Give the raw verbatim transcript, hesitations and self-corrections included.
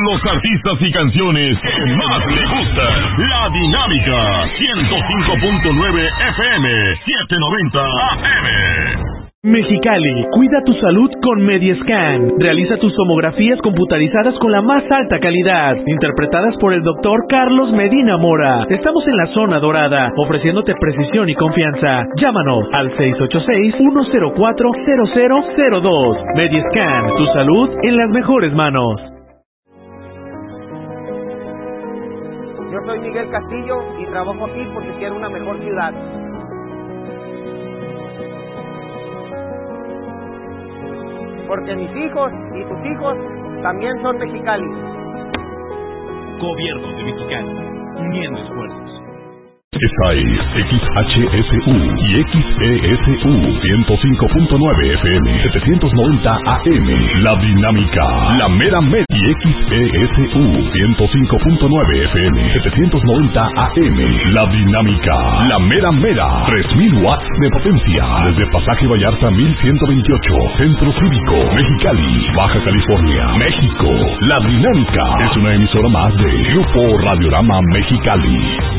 con los artistas y canciones que más le gustan. La Dinámica, ciento cinco punto nueve F M, setecientos noventa A M. Mexicali, cuida tu salud con Mediescan. Realiza tus tomografías computarizadas con la más alta calidad, interpretadas por el doctor Carlos Medina Mora. Estamos en la zona dorada, ofreciéndote precisión y confianza. Llámanos al seis ocho seis, uno cero cuatro, cero cero cero dos. Mediescan, tu salud en las mejores manos. Yo soy Miguel Castillo y trabajo aquí porque quiero una mejor ciudad. Porque mis hijos y tus hijos también son Mexicali. Gobierno de Mexicali, uniendo esfuerzos. Esta es X H S U y X E S U ciento cinco punto nueve F M, setecientos noventa A M. La Dinámica, la mera med y X E S U ciento cinco punto nueve F M, setecientos noventa A M. La Dinámica, la mera mera, tres mil watts de potencia. Desde Pasaje Vallarta mil ciento veintiocho, Centro Cívico, Mexicali, Baja California, México. La Dinámica es una emisora más de Grupo Radiorama Mexicali.